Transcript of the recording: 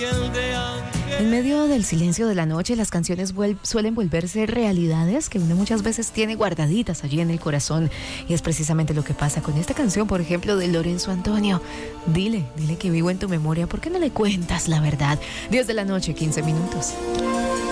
En medio del silencio de la noche, las canciones suelen volverse realidades que uno muchas veces tiene guardaditas allí en el corazón. Y es precisamente lo que pasa con esta canción, por ejemplo, de Lorenzo Antonio. Dile que vivo en tu memoria. ¿Por qué no le cuentas la verdad? 10 de la noche, 15 minutos.